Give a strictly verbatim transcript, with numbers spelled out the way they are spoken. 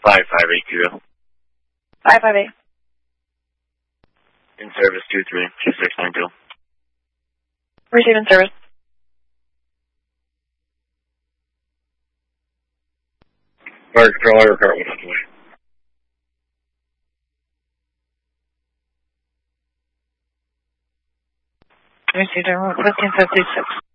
five five eight zero. five five eight. In service two three two six nine two. Receiving service. Fire control, air car one on the way. Received. Requesting substitute six.